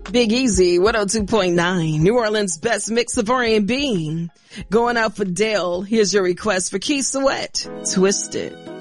Big Easy, 102.9, New Orleans' best mix of R&B. Going out for Dale. Here's your request for Keith Sweat, Twisted.